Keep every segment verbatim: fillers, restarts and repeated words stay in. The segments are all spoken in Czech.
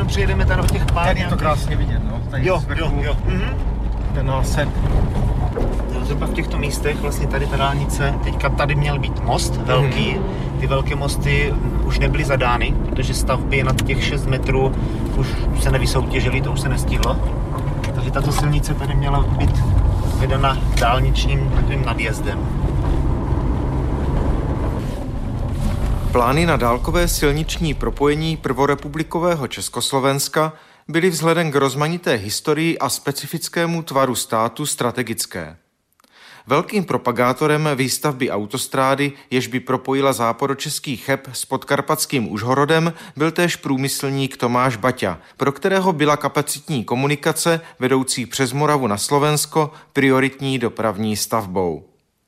přijedeme tady do těch pár. Tady je to krásně vidět, no. Tady jo, jo, jo. Mhm. Ten násed. Zhruba v těchto místech, vlastně tady ta dálnice, teďka tady měl být most velký, ty velké mosty už nebyly zadány, protože stavby nad těch šest metrů už se nevysoutěžily, to už se nestihlo. Takže tato silnice tady měla být vedena dálničním takovým nadjezdem. Plány na dálkové silniční propojení prvorepublikového Československa byly vzhledem k rozmanité historii a specifickému tvaru státu strategické. Velkým propagátorem výstavby autostrády, jež by propojila západočeský Cheb s podkarpatským Užhorodem, byl též průmyslník Tomáš Baťa, pro kterého byla kapacitní komunikace vedoucí přes Moravu na Slovensko prioritní dopravní stavbou.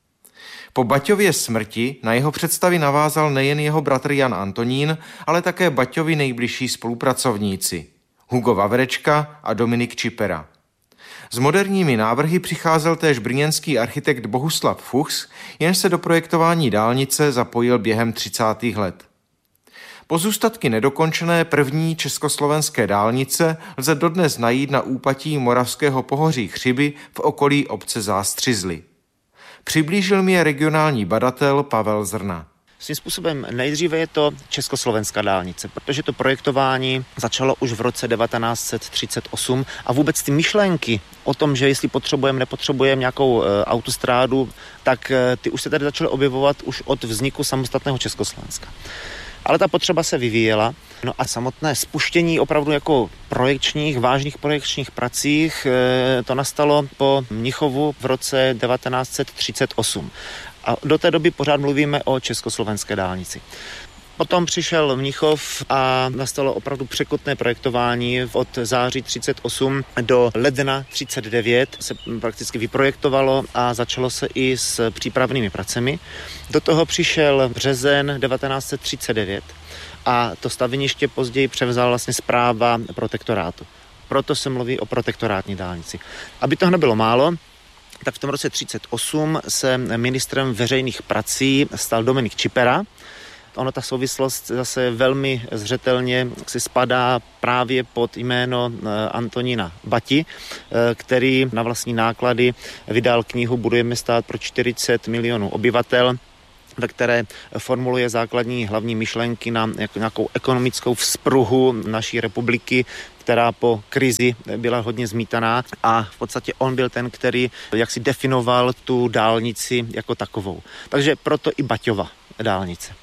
Po Baťově smrti na jeho představy navázal nejen jeho bratr Jan Antonín, ale také Baťovi nejbližší spolupracovníci Hugo Vavrečka a Dominik Čipera. S moderními návrhy přicházel též brněnský architekt Bohuslav Fuchs, jenž se do projektování dálnice zapojil během třicátých let. Pozůstatky nedokončené první československé dálnice lze dodnes najít na úpatí moravského pohoří Chřiby v okolí obce Zástřizly. Přiblížil mi je regionální badatel Pavel Zrna. Svým způsobem nejdříve je to československá dálnice, protože to projektování začalo už v roce devatenáct set třicet osm a vůbec ty myšlenky o tom, že jestli potřebujeme, nepotřebujeme nějakou e, autostrádu, tak e, ty už se tady začaly objevovat už od vzniku samostatného Československa. Ale ta potřeba se vyvíjela. No a samotné spuštění opravdu jako projekčních, vážných projekčních pracích e, to nastalo po Mnichovu v roce devatenáct set třicet osm. A do té doby pořád mluvíme o československé dálnici. Potom přišel Mnichov a nastalo opravdu překotné projektování. Od září třicet osm do ledna třicet devět se prakticky vyprojektovalo a začalo se i s přípravnými pracemi. Do toho přišel březen devatenáct set třicet devět a to staveniště později převzala vlastně správa protektorátu. Proto se mluví o protektorátní dálnici. Aby toho nebylo málo, tak v tom roce třicet osm se ministrem veřejných prací stal Dominik Čipera. Ono ta souvislost zase velmi zřetelně si spadá právě pod jméno Antonína Bati, který na vlastní náklady vydal knihu Budujeme stát pro čtyřicet milionů obyvatel, ve které formuluje základní hlavní myšlenky na nějakou ekonomickou vzpruhu naší republiky, která po krizi byla hodně zmítaná a v podstatě on byl ten, který jaksi definoval tu dálnici jako takovou. Takže proto i Baťova dálnice.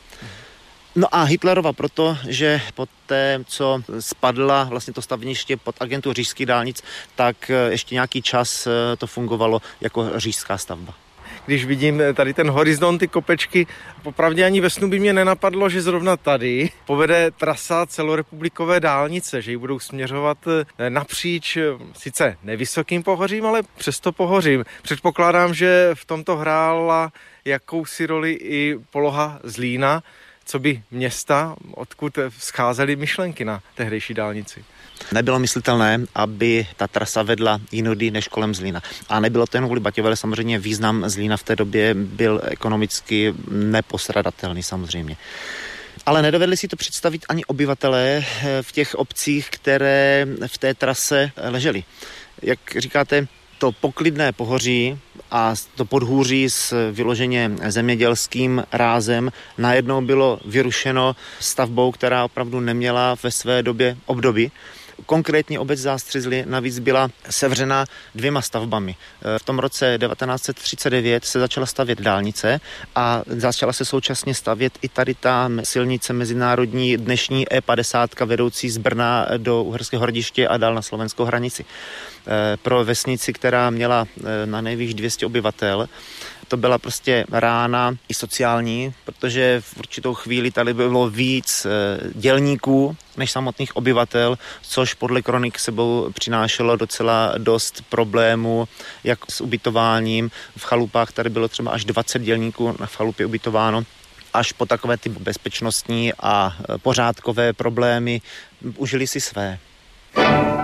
No a Hitlerova proto, že po té, co spadla vlastně to staveniště pod agentu říšských dálnic, tak ještě nějaký čas to fungovalo jako říšská stavba. Když vidím tady ten horizont, ty kopečky, popravdě ani ve snu by mě nenapadlo, že zrovna tady povede trasa celorepublikové dálnice, že ji budou směřovat napříč sice nevysokým pohořím, ale přesto pohořím. Předpokládám, že v tomto hrála jakousi roli i poloha Zlína, co by města, odkud scházely myšlenky na tehdejší dálnici. Nebylo myslitelné, aby ta trasa vedla jinudy než kolem Zlína. A nebylo to jen kvůli Baťové, ale samozřejmě význam Zlína v té době byl ekonomicky nepostradatelný samozřejmě. Ale nedovedli si to představit ani obyvatelé v těch obcích, které v té trase ležely. Jak říkáte, to poklidné pohoří a to podhůří s vyloženě zemědělským rázem najednou bylo vyrušeno stavbou, která opravdu neměla ve své době obdoby. Konkrétně obec Zástřizly navíc byla sevřena dvěma stavbami. V tom roce devatenáct set třicet devět se začala stavět dálnice a začala se současně stavět i tady ta silnice mezinárodní dnešní E padesát vedoucí z Brna do Uherského Hradiště a dál na slovenskou hranici. Pro vesnici, která měla na nejvýš dvě stě obyvatel, to byla prostě rána i sociální, protože v určitou chvíli tady bylo víc dělníků než samotných obyvatel, což podle kronik sebou přinášelo docela dost problémů, jak s ubytováním. V chalupách tady bylo třeba až dvacet dělníků na chalupě ubytováno, až po takové ty bezpečnostní a pořádkové problémy užili si své.